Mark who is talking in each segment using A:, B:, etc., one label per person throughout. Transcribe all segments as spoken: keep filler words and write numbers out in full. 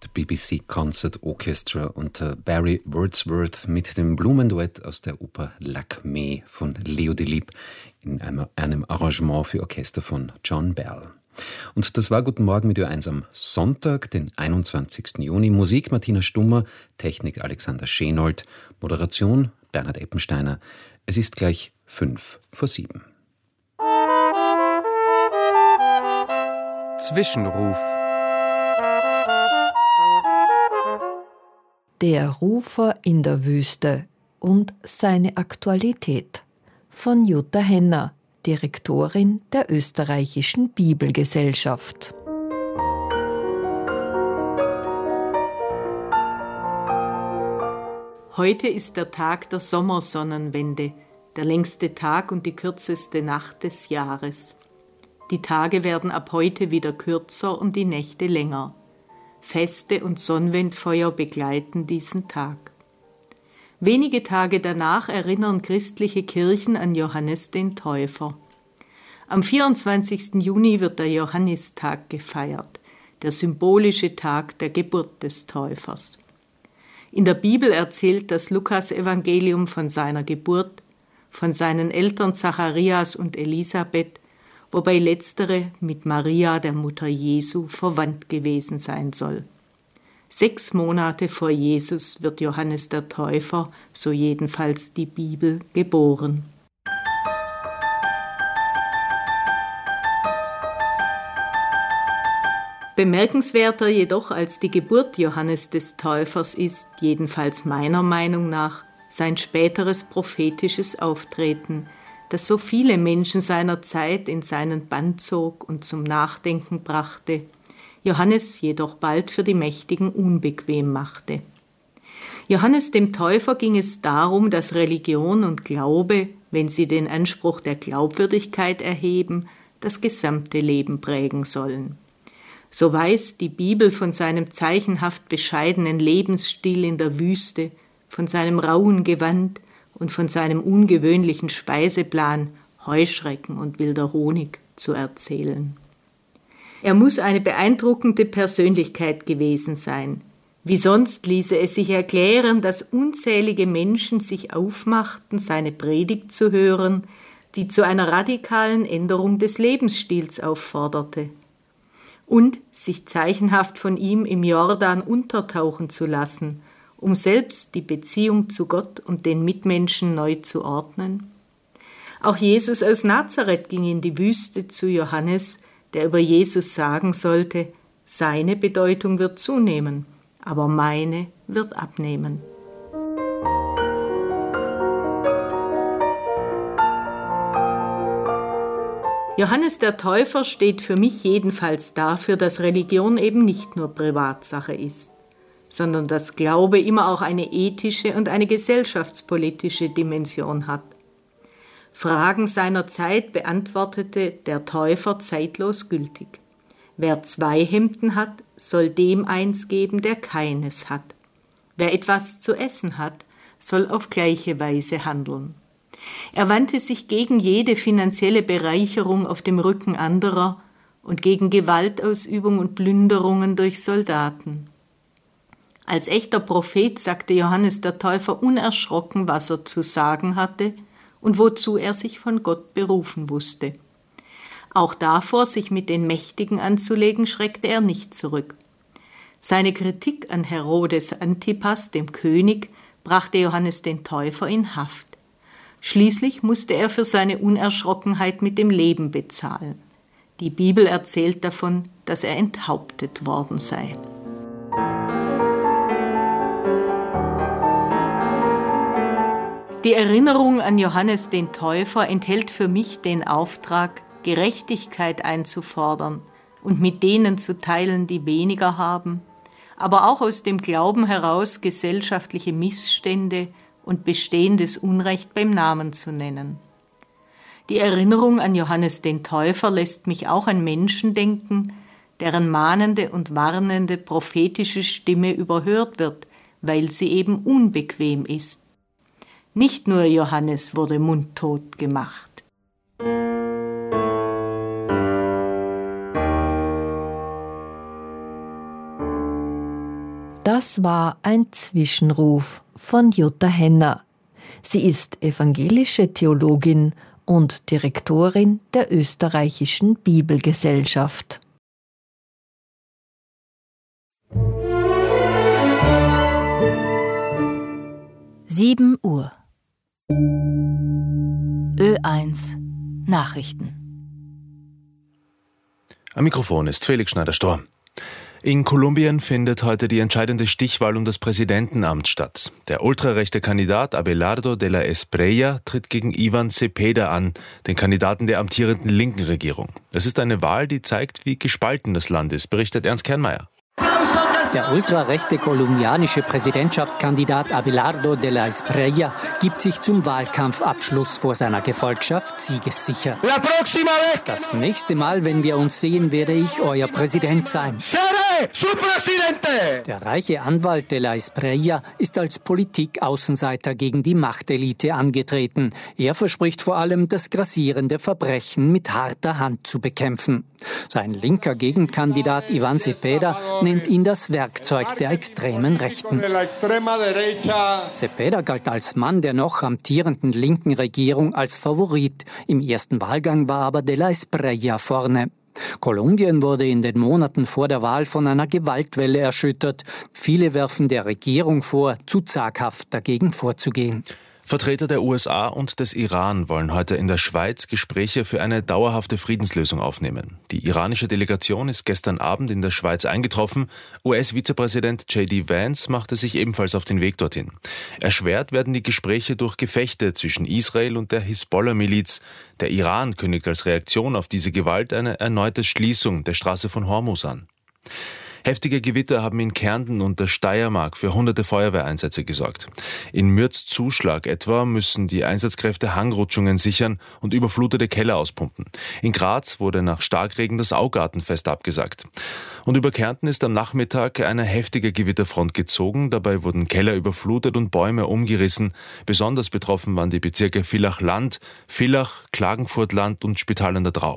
A: B B C Concert Orchestra unter Barry Wordsworth mit dem Blumenduett aus der Oper Lakmé von Leo Delibes in einem, einem Arrangement für Orchester von John Bell. Und das war Guten Morgen mit Ö eins am Sonntag, den einundzwanzigsten Juni. Musik Martina Stummer, Technik Alexander Schenold, Moderation Bernhard Eppensteiner. Es ist gleich fünf vor sieben.
B: Zwischenruf.
C: Der Rufer in der Wüste und seine Aktualität von Jutta Henner, Direktorin der Österreichischen Bibelgesellschaft.
D: Heute ist der Tag der Sommersonnenwende, der längste Tag und die kürzeste Nacht des Jahres. Die Tage werden ab heute wieder kürzer und die Nächte länger. Feste und Sonnwendfeuer begleiten diesen Tag. Wenige Tage danach erinnern christliche Kirchen an Johannes den Täufer. Am vierundzwanzigsten Juni wird der Johannistag gefeiert, der symbolische Tag der Geburt des Täufers. In der Bibel erzählt das Lukas-Evangelium von seiner Geburt, von seinen Eltern Zacharias und Elisabeth, wobei letztere mit Maria, der Mutter Jesu, verwandt gewesen sein soll. Sechs Monate vor Jesus wird Johannes der Täufer, so jedenfalls die Bibel, geboren. Bemerkenswerter jedoch als die Geburt Johannes des Täufers ist, jedenfalls meiner Meinung nach, sein späteres prophetisches Auftreten, das so viele Menschen seiner Zeit in seinen Bann zog und zum Nachdenken brachte, Johannes jedoch bald für die Mächtigen unbequem machte. Johannes dem Täufer ging es darum, dass Religion und Glaube, wenn sie den Anspruch der Glaubwürdigkeit erheben, das gesamte Leben prägen sollen. So weiß die Bibel von seinem zeichenhaft bescheidenen Lebensstil in der Wüste, von seinem rauen Gewand und von seinem ungewöhnlichen Speiseplan, Heuschrecken und wilder Honig, zu erzählen. Er muss eine beeindruckende Persönlichkeit gewesen sein. Wie sonst ließe es sich erklären, dass unzählige Menschen sich aufmachten, seine Predigt zu hören, die zu einer radikalen Änderung des Lebensstils aufforderte. Und sich zeichenhaft von ihm im Jordan untertauchen zu lassen, um selbst die Beziehung zu Gott und den Mitmenschen neu zu ordnen? Auch Jesus aus Nazareth ging in die Wüste zu Johannes, der über Jesus sagen sollte, seine Bedeutung wird zunehmen, aber meine wird abnehmen. Johannes der Täufer steht für mich jedenfalls dafür, dass Religion eben nicht nur Privatsache ist, sondern dass Glaube immer auch eine ethische und eine gesellschaftspolitische Dimension hat. Fragen seiner Zeit beantwortete der Täufer zeitlos gültig. Wer zwei Hemden hat, soll dem eins geben, der keines hat. Wer etwas zu essen hat, soll auf gleiche Weise handeln. Er wandte sich gegen jede finanzielle Bereicherung auf dem Rücken anderer und gegen Gewaltausübung und Plünderungen durch Soldaten. Als echter Prophet sagte Johannes der Täufer unerschrocken, was er zu sagen hatte und wozu er sich von Gott berufen wusste. Auch davor, sich mit den Mächtigen anzulegen, schreckte er nicht zurück. Seine Kritik an Herodes Antipas, dem König, brachte Johannes den Täufer in Haft. Schließlich musste er für seine Unerschrockenheit mit dem Leben bezahlen. Die Bibel erzählt davon, dass er enthauptet worden sei. Die Erinnerung an Johannes den Täufer enthält für mich den Auftrag, Gerechtigkeit einzufordern und mit denen zu teilen, die weniger haben, aber auch aus dem Glauben heraus gesellschaftliche Missstände und bestehendes Unrecht beim Namen zu nennen. Die Erinnerung an Johannes den Täufer lässt mich auch an Menschen denken, deren mahnende und warnende prophetische Stimme überhört wird, weil sie eben unbequem ist. Nicht nur Johannes wurde mundtot gemacht.
C: Das war ein Zwischenruf von Jutta Henner. Sie ist evangelische Theologin und Direktorin der Österreichischen Bibelgesellschaft.
B: sieben Uhr. Ö eins Nachrichten.
E: Am Mikrofon ist Felix Schneider-Storm. In Kolumbien findet heute die entscheidende Stichwahl um das Präsidentenamt statt. Der ultrarechte Kandidat Abelardo de la Espriella tritt gegen Ivan Cepeda an, den Kandidaten der amtierenden linken Regierung. Es ist eine Wahl, die zeigt, wie gespalten das Land ist, berichtet Ernst Kernmeier.
F: Der ultrarechte kolumbianische Präsidentschaftskandidat Abelardo de la Espriella gibt sich zum Wahlkampfabschluss vor seiner Gefolgschaft siegessicher. Das nächste Mal, wenn wir uns sehen, werde ich euer Präsident sein. Der reiche Anwalt de la Espriella ist als Politikaußenseiter gegen die Machtelite angetreten. Er verspricht vor allem, das grassierende Verbrechen mit harter Hand zu bekämpfen. Sein linker Gegenkandidat Ivan Cepeda nennt ihn das Werkzeug der extremen Rechten. Cepeda galt als Mann der noch amtierenden linken Regierung als Favorit. Im ersten Wahlgang war aber de la Espriella vorne. Kolumbien wurde in den Monaten vor der Wahl von einer Gewaltwelle erschüttert. Viele werfen der Regierung vor, zu zaghaft dagegen vorzugehen.
E: Vertreter der U S A und des Iran wollen heute in der Schweiz Gespräche für eine dauerhafte Friedenslösung aufnehmen. Die iranische Delegation ist gestern Abend in der Schweiz eingetroffen. U S-Vizepräsident J D Vance machte sich ebenfalls auf den Weg dorthin. Erschwert werden die Gespräche durch Gefechte zwischen Israel und der Hisbollah-Miliz. Der Iran kündigt als Reaktion auf diese Gewalt eine erneute Schließung der Straße von Hormuz an. Heftige Gewitter haben in Kärnten und der Steiermark für hunderte Feuerwehreinsätze gesorgt. In Mürz-Zuschlag etwa müssen die Einsatzkräfte Hangrutschungen sichern und überflutete Keller auspumpen. In Graz wurde nach Starkregen das Augartenfest abgesagt. Und über Kärnten ist am Nachmittag eine heftige Gewitterfront gezogen. Dabei wurden Keller überflutet und Bäume umgerissen. Besonders betroffen waren die Bezirke Villach-Land, Villach, Klagenfurt-Land und Spital an der Drau.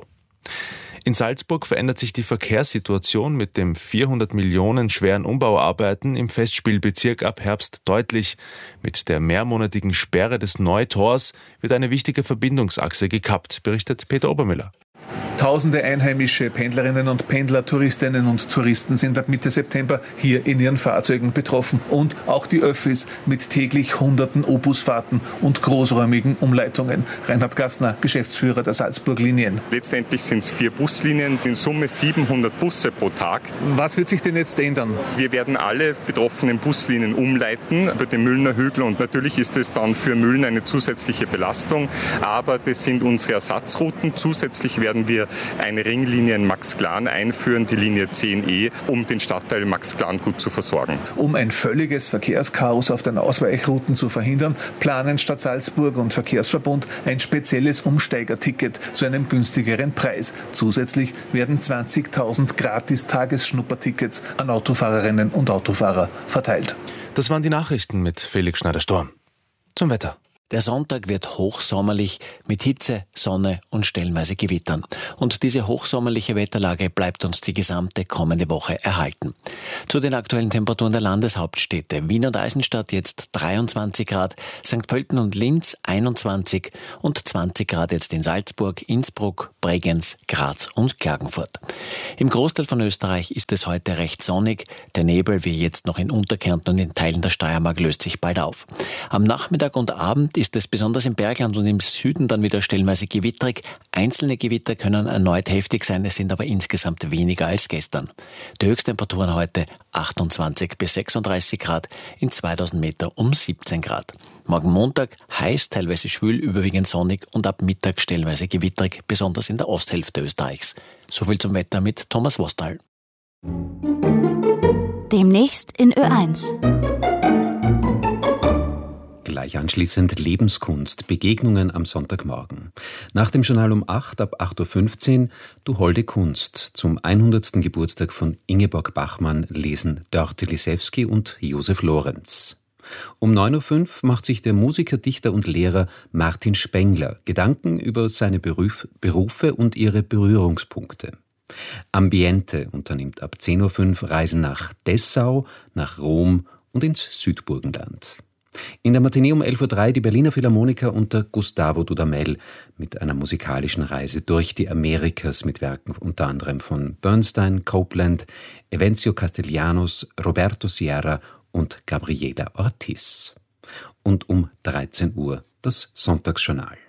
E: In Salzburg verändert sich die Verkehrssituation mit dem vierhundert Millionen schweren Umbauarbeiten im Festspielbezirk ab Herbst deutlich. Mit der mehrmonatigen Sperre des Neutors wird eine wichtige Verbindungsachse gekappt, berichtet Peter Obermüller.
G: Tausende einheimische Pendlerinnen und Pendler, Touristinnen und Touristen sind ab Mitte September hier in ihren Fahrzeugen betroffen. Und auch die Öffis mit täglich hunderten O-Bus-Fahrten und großräumigen Umleitungen. Reinhard Gassner, Geschäftsführer der Salzburg-Linien.
H: Letztendlich sind es vier Buslinien, in Summe siebenhundert Busse pro Tag.
G: Was wird sich denn jetzt ändern?
H: Wir werden alle betroffenen Buslinien umleiten über den Müllner Hügel. Und natürlich ist es dann für Mühlen eine zusätzliche Belastung. Aber das sind unsere Ersatzrouten. Zusätzlich werden wir eine Ringlinie in Maxglan einführen, die Linie zehn E, um den Stadtteil Maxglan gut zu versorgen.
G: Um ein völliges Verkehrschaos auf den Ausweichrouten zu verhindern, planen Stadt Salzburg und Verkehrsverbund ein spezielles Umsteigerticket zu einem günstigeren Preis. Zusätzlich werden zwanzigtausend Gratis-Tagesschnuppertickets an Autofahrerinnen und Autofahrer verteilt.
E: Das waren die Nachrichten mit Felix Schneider-Storm. Zum Wetter.
I: Der Sonntag wird hochsommerlich mit Hitze, Sonne und stellenweise Gewittern. Und diese hochsommerliche Wetterlage bleibt uns die gesamte kommende Woche erhalten. Zu den aktuellen Temperaturen der Landeshauptstädte. Wien und Eisenstadt jetzt dreiundzwanzig Grad, Sankt Pölten und Linz einundzwanzig und zwanzig Grad jetzt in Salzburg, Innsbruck, Bregenz, Graz und Klagenfurt. Im Großteil von Österreich ist es heute recht sonnig. Der Nebel, wie jetzt noch in Unterkärnten und in Teilen der Steiermark, löst sich bald auf. Am Nachmittag und Abend ist es besonders im Bergland und im Süden dann wieder stellenweise gewitterig. Einzelne Gewitter können erneut heftig sein, es sind aber insgesamt weniger als gestern. Die Höchsttemperaturen heute achtundzwanzig bis sechsunddreißig Grad, in zweitausend Meter um siebzehn Grad. Morgen Montag heiß, teilweise schwül, überwiegend sonnig und ab Mittag stellenweise gewitterig, besonders in der Osthälfte Österreichs. Soviel zum Wetter mit Thomas Wostal.
B: Demnächst in Ö eins.
A: Gleich anschließend Lebenskunst, Begegnungen am Sonntagmorgen. Nach dem Journal um acht, ab acht Uhr fünfzehn, Du holde Kunst. Zum hundertsten Geburtstag von Ingeborg Bachmann lesen Dörte Lisewski und Josef Lorenz. Um neun Uhr fünf macht sich der Musiker, Dichter und Lehrer Martin Spengler Gedanken über seine Beruf, Berufe und ihre Berührungspunkte. Ambiente unternimmt ab zehn Uhr fünf Reisen nach Dessau, nach Rom und ins Südburgenland. In der Matinee um elf Uhr drei die Berliner Philharmoniker unter Gustavo Dudamel mit einer musikalischen Reise durch die Amerikas mit Werken unter anderem von Bernstein, Copland, Evencio Castellanos, Roberto Sierra und Gabriela Ortiz. Und um dreizehn Uhr das Sonntagsjournal.